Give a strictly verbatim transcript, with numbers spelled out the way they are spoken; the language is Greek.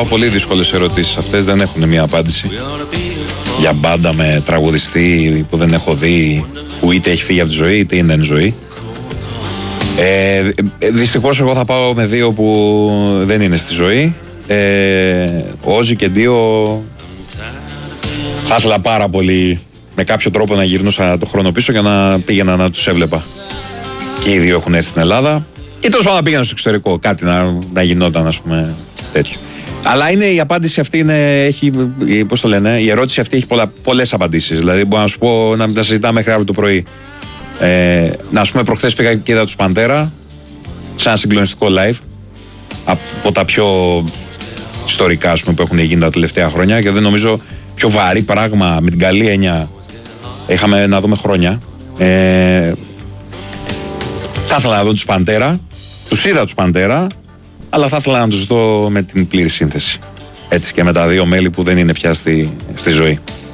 πολύ δύσκολες ερωτήσεις αυτές, δεν έχουν μια απάντηση. Για μπάντα με τραγουδιστή που δεν έχω δει, που είτε έχει φύγει από τη ζωή είτε είναι ζωή. Ε, δυστυχώς εγώ θα πάω με δύο που δεν είναι στη ζωή. ε, Όζι και Ντίο. Θα ήθελα πάρα πολύ με κάποιο τρόπο να γυρνούσα το χρόνο πίσω για να πήγαινα να τους έβλεπα. Και οι δύο έχουν έρθει στην Ελλάδα ή τέλος πάντων να πήγαιναν στο εξωτερικό, κάτι να, να γινόταν, ας πούμε, τέτοιο. Αλλά είναι, η απάντηση αυτή είναι, έχει, πώς το λένε, η ερώτηση αυτή έχει πολλά, πολλές απαντήσεις. Δηλαδή μπορώ να σου πω να μην τα συζητάμε μέχρι αύριο το πρωί. Ε, να ας πούμε, προχθές πήγα και είδα τους Παντέρα σε ένα συγκλονιστικό live από τα πιο ιστορικά, ας πούμε, που έχουν γίνει τα τελευταία χρόνια, και δεν νομίζω πιο βαρύ πράγμα, με την καλή έννοια, είχαμε να δούμε χρόνια. ε, θα ήθελα να δω τους Παντέρα, τους είδα τους Παντέρα, αλλά θα ήθελα να τους δω με την πλήρη σύνθεση, έτσι, και με τα δύο μέλη που δεν είναι πια στη, στη ζωή.